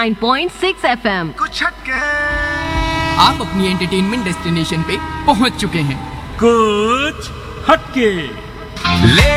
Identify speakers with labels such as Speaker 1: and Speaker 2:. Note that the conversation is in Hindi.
Speaker 1: 89.6 FM।
Speaker 2: कुछ हटके
Speaker 3: आप अपनी एंटरटेनमेंट डेस्टिनेशन पे पहुंच चुके हैं।
Speaker 4: कुछ हटके।
Speaker 2: ले